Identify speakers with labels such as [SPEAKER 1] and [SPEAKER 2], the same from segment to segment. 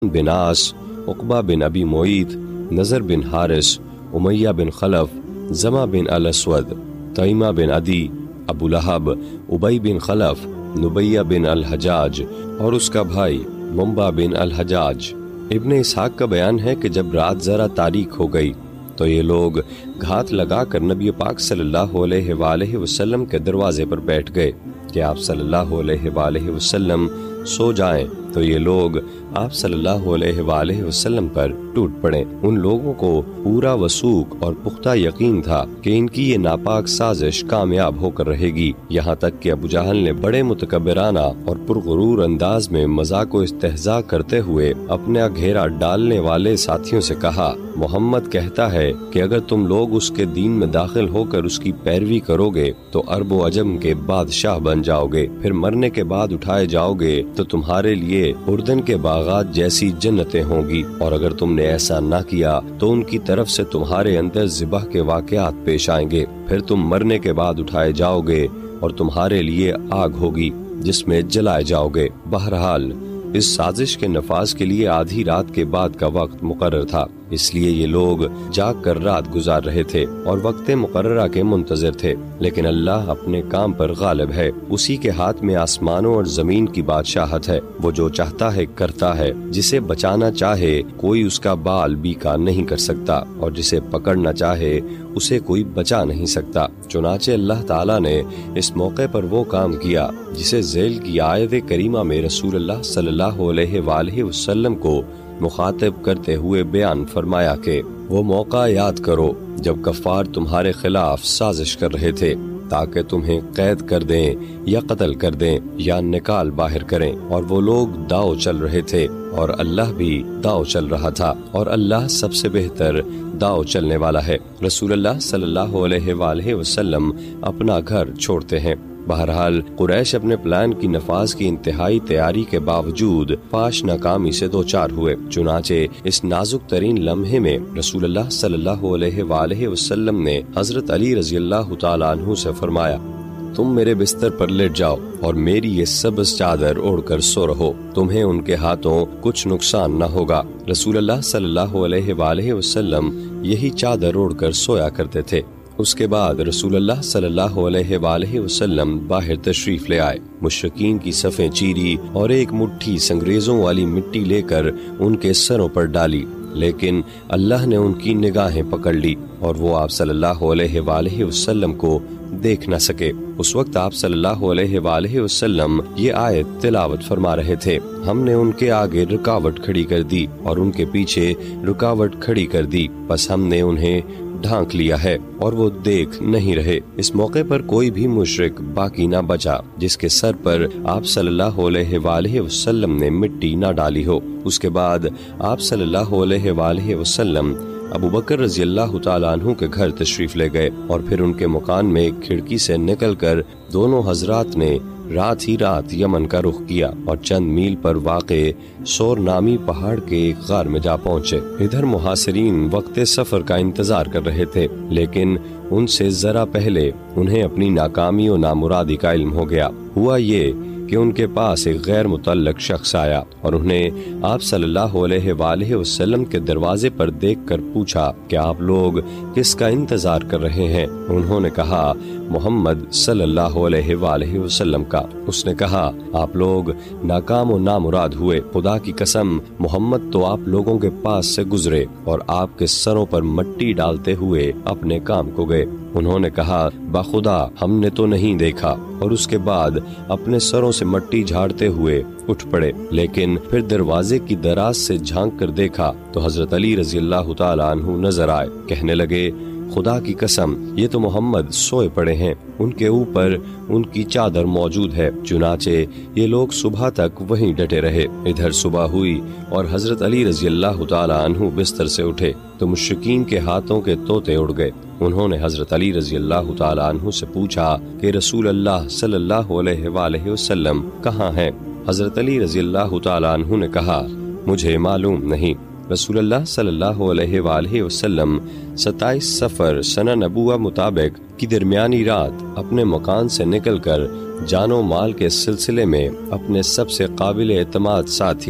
[SPEAKER 1] بن عاص، عقبہ بن ابی معیط، نضر بن حارث، امیہ بن خلف، زمہ بن الاسود، تیمہ بن عدی، ابو لہب، ابی بن خلف، نبیہ بن الحجاج اور اس کا بھائی منبع بن الحجاج۔ ابن اسحاق کا بیان ہے کہ جب رات ذرا تاریک ہو گئی تو یہ لوگ گھات لگا کر نبی پاک صلی اللہ علیہ وآلہ وسلم کے دروازے پر بیٹھ گئے کہ آپ صلی اللہ علیہ وآلہ وسلم سو جائیں، تو یہ لوگ آپ صلی اللہ علیہ وآلہ وسلم پر ٹوٹ پڑے۔ ان لوگوں کو پورا وثوق اور پختہ یقین تھا کہ ان کی یہ ناپاک سازش کامیاب ہو کر رہے گی، یہاں تک کہ ابو جہل نے بڑے متکبرانہ اور پرغرور انداز میں مذاق و استہزاء کرتے ہوئے اپنا گھیرا ڈالنے والے ساتھیوں سے کہا، محمد کہتا ہے کہ اگر تم لوگ اس کے دین میں داخل ہو کر اس کی پیروی کرو گے تو عرب و عجم کے بادشاہ بن جاؤ گے، پھر مرنے کے بعد اٹھائے جاؤ گے تو تمہارے لیے اردن کے باغات جیسی جنتیں ہوں گی، اور اگر تم نے ایسا نہ کیا تو ان کی طرف سے تمہارے اندر ذبح کے واقعات پیش آئیں گے، پھر تم مرنے کے بعد اٹھائے جاؤ گے اور تمہارے لیے آگ ہوگی جس میں جلائے جاؤ گے۔ بہرحال اس سازش کے نفاذ کے لیے آدھی رات کے بعد کا وقت مقرر تھا، اس لیے یہ لوگ جاگ کر رات گزار رہے تھے اور وقت مقررہ کے منتظر تھے، لیکن اللہ اپنے کام پر غالب ہے، اسی کے ہاتھ میں آسمانوں اور زمین کی بادشاہت ہے، وہ جو چاہتا ہے کرتا ہے، جسے بچانا چاہے کوئی اس کا بال بیکار نہیں کر سکتا، اور جسے پکڑنا چاہے اسے کوئی بچا نہیں سکتا۔ چنانچہ اللہ تعالیٰ نے اس موقع پر وہ کام کیا جسے ذیل کی آیت کریمہ میں رسول اللہ صلی اللہ علیہ وآلہ وسلم کو مخاطب کرتے ہوئے بیان فرمایا کہ وہ موقع یاد کرو جب کفار تمہارے خلاف سازش کر رہے تھے تاکہ تمہیں قید کر دیں یا قتل کر دیں یا نکال باہر کریں، اور وہ لوگ داؤ چل رہے تھے اور اللہ بھی داؤ چل رہا تھا، اور اللہ سب سے بہتر داؤ چلنے والا ہے۔ رسول اللہ صلی اللہ علیہ وآلہ وسلم اپنا گھر چھوڑتے ہیں۔ بہرحال قریش اپنے پلان کی نفاذ کی انتہائی تیاری کے باوجود پاش ناکامی سے دوچار ہوئے، چنانچہ اس نازک ترین لمحے میں رسول اللہ صلی اللہ علیہ وآلہ وسلم نے حضرت علی رضی اللہ تعالیٰ عنہ سے فرمایا، تم میرے بستر پر لیٹ جاؤ اور میری یہ سبز چادر اوڑھ کر سو رہو، تمہیں ان کے ہاتھوں کچھ نقصان نہ ہوگا۔ رسول اللہ صلی اللہ علیہ وآلہ وسلم یہی چادر اوڑھ کر سویا کرتے تھے۔ اس کے بعد رسول اللہ صلی اللہ علیہ وآلہ وسلم باہر تشریف لے آئے، مشرکین کی صفیں چیری اور ایک مٹھی سنگریزوں والی مٹی لے کر ان کے سروں پر ڈالی، لیکن اللہ نے ان کی نگاہیں پکڑ لی اور وہ آپ صلی اللہ علیہ وآلہ وسلم کو دیکھ نہ سکے۔ اس وقت آپ صلی اللہ علیہ وآلہ وسلم یہ آیت تلاوت فرما رہے تھے، ہم نے ان کے آگے رکاوٹ کھڑی کر دی اور ان کے پیچھے رکاوٹ کھڑی کر دی، بس ہم نے انہیں ڈھانک لیا ہے اور وہ دیکھ نہیں رہے۔ اس موقع پر کوئی بھی مشرک باقی نہ بچا جس کے سر پر آپ صلی اللہ علیہ وآلہ وسلم نے مٹی نہ ڈالی ہو۔ اس کے بعد آپ صلی اللہ علیہ وآلہ وسلم ابو بکر رضی اللہ تعالیٰ عنہ کے گھر تشریف لے گئے، اور پھر ان کے مکان میں ایک کھڑکی سے نکل کر دونوں حضرات نے رات ہی رات یمن کا رخ کیا اور چند میل پر واقع سور نامی پہاڑ کے ایک غار میں جا پہنچے۔ ادھر محاصرین وقت سفر کا انتظار کر رہے تھے، لیکن ان سے ذرا پہلے انہیں اپنی ناکامی و نامرادی کا علم ہو گیا۔ ہوا یہ کہ ان کے پاس ایک غیر متعلق شخص آیا اور انہیں آپ صلی اللہ علیہ وآلہ وسلم کے دروازے پر دیکھ کر پوچھا کہ آپ لوگ کس کا انتظار کر رہے ہیں؟ انہوں نے کہا محمد صلی اللہ علیہ وآلہ وسلم کا۔ اس نے کہا آپ لوگ ناکام و نامراد ہوئے، خدا کی قسم محمد تو آپ لوگوں کے پاس سے گزرے اور آپ کے سروں پر مٹی ڈالتے ہوئے اپنے کام کو گئے۔ انہوں نے کہا بخدا ہم نے تو نہیں دیکھا، اور اس کے بعد اپنے سروں سے مٹی جھاڑتے ہوئے اٹھ پڑے، لیکن پھر دروازے کی دراز سے جھانک کر دیکھا تو حضرت علی رضی اللہ تعالیٰ عنہ نظر آئے۔ کہنے لگے خدا کی قسم یہ تو محمد سوئے پڑے ہیں، ان کے اوپر ان کی چادر موجود ہے۔ چنانچہ یہ لوگ صبح تک وہیں ڈٹے رہے۔ ادھر صبح ہوئی اور حضرت علی رضی اللہ تعالیٰ عنہ بستر سے اٹھے تو مشرکین کے ہاتھوں کے طوطے اڑ گئے۔ انہوں نے حضرت علی رضی اللہ تعالیٰ عنہ سے پوچھا کہ رسول اللہ صلی اللہ علیہ وآلہ وسلم کہاں ہیں؟ حضرت علی رضی اللہ تعالیٰ عنہ نے کہا مجھے معلوم نہیں۔ رسول اللہ صلی اللہ علیہ وآلہ وسلم 27 صفر سنہ نبوہ مطابق کی درمیانی رات اپنے مکان سے نکل کر جان و مال کے سلسلے میں اپنے سب سے قابل اعتماد ساتھی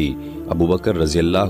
[SPEAKER 1] ابو بکر رضی اللہ